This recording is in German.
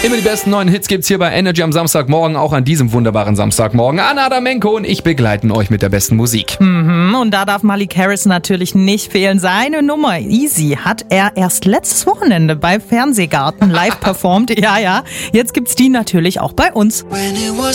Immer die besten neuen Hits gibt's hier bei Energy am Samstagmorgen, auch an diesem wunderbaren Samstagmorgen. Anna Adamenko und ich begleiten euch mit der besten Musik. Und da darf Malik Harris natürlich nicht fehlen. Seine Nummer Easy hat er erst letztes Wochenende bei Fernsehgarten live performt. Ja, jetzt gibt's die natürlich auch bei uns.